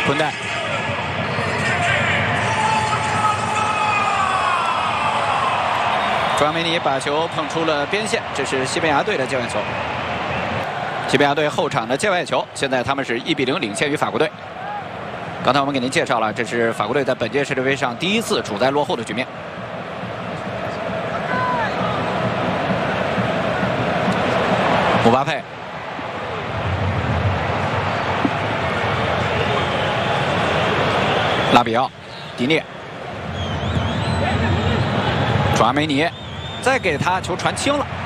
昆代。朱阿梅尼把球碰出了边线，这是西班牙队的界外球。西班牙队后场的界外球，现在他们是1比0领先于法国队。刚才我们给您介绍了，这是法国队在本届世界杯上第一次处在落后的局面。姆巴佩，拉比奥，迪涅，朱阿梅尼，再给他球传轻了。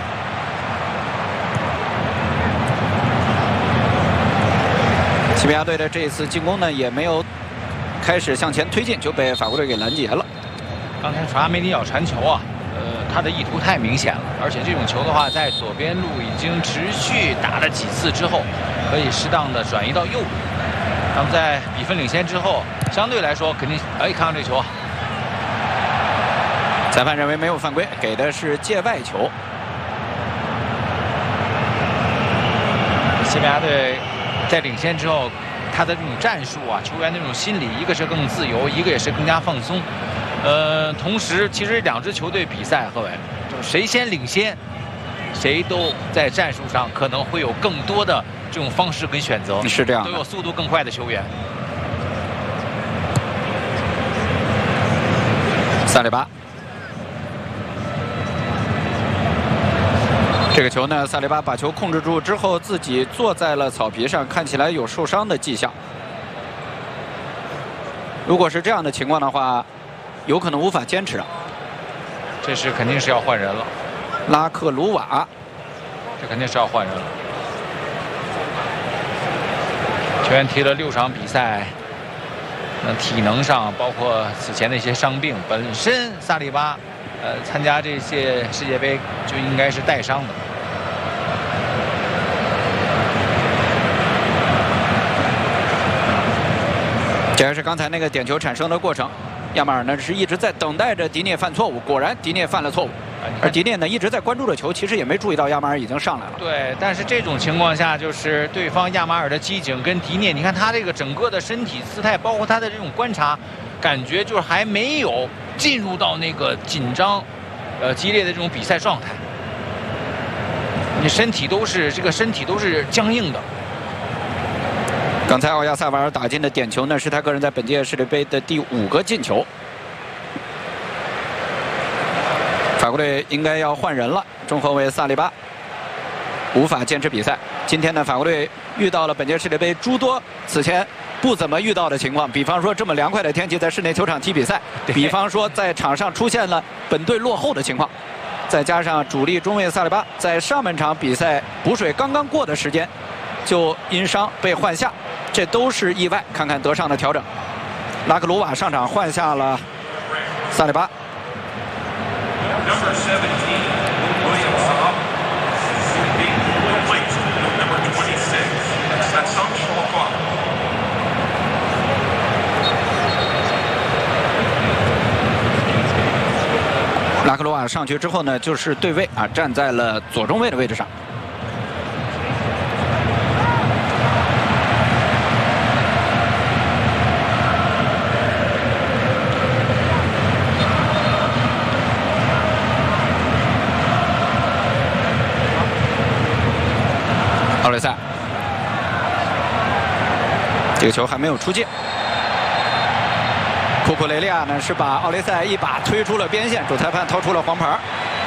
西班牙队的这一次进攻呢，也没有开始向前推进，就被法国队给拦截了。 刚才传阿梅尼要传球啊，他的意图太明显了，而且这种球的话，在左边路已经持续打了几次之后，可以适当的转移到右路。那么在比分领先之后，相对来说肯定，看看这球啊， 裁判认为没有犯规，给的是界外球。 西班牙队在领先之后，他的这种战术啊，球员那种心理，一个是更自由，一个也是更加放松。同时，其实两支球队比赛，各位，就是谁先领先，谁都在战术上可能会有更多的这种方式跟选择， 是这样， 都有速度更快的球员。 萨里巴，这个球呢，萨里巴把球控制住之后，自己坐在了草皮上，看起来有受伤的迹象。如果是这样的情况的话，有可能无法坚持啊。 这是肯定是要换人了。 拉克鲁瓦， 这肯定是要换人了。球员踢了6场比赛，体能上包括此前的一些伤病，本身萨利巴，参加这些世界杯就应该是带伤的。 这还是刚才那个点球产生的过程。亚马尔呢是一直在等待着迪涅犯错误，果然迪涅犯了错误。而迪涅呢一直在关注着球，其实也没注意到亚马尔已经上来了。 对，但是这种情况下，就是对方亚马尔的机警跟迪涅，你看他这个整个的身体姿态，包括他的这种观察，感觉就是还没有进入到那个紧张、激烈的这种比赛状态。你身体都是僵硬的。 刚才奥亚萨瓦尔打进的点球呢，是他个人在本届世界杯的第5个进球。法国队应该要换人了，中后卫萨利巴无法坚持比赛。今天呢，法国队遇到了本届世界杯诸多此前不怎么遇到的情况，比方说这么凉快的天气在室内球场踢比赛，比方说在场上出现了本队落后的情况，再加上主力中卫萨利巴在上半场比赛补水刚刚过的时间就因伤被换下。这都是意外，看看德尚的调整。拉克鲁瓦上场换下了萨利巴。拉克鲁瓦上去之后呢，就是对位啊，站在了左中卫的位置上。奥雷塞，这个球还没有出界。库库雷利亚呢是把奥雷塞一把推出了边线，主裁判掏出了黄牌。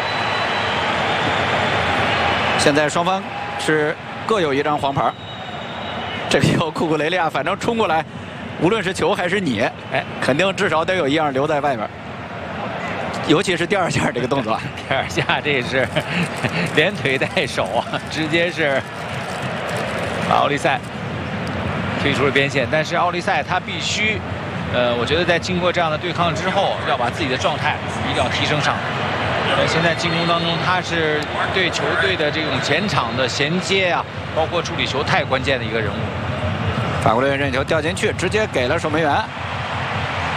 现在双方是各有1张黄牌。这个球库库雷利亚反正冲过来，无论是球还是你，肯定至少得有1样留在外边。尤其是第2下这个动作， 第2下这是连腿带手啊，直接是把奥利塞推出了边线。但是奥利塞他必须，我觉得在经过这样的对抗之后，要把自己的状态一定要提升上来。现在进攻当中，他是对球队的这种前场的衔接啊，包括处理球太关键的一个人物。 法国队任意球掉进去，直接给了守门员。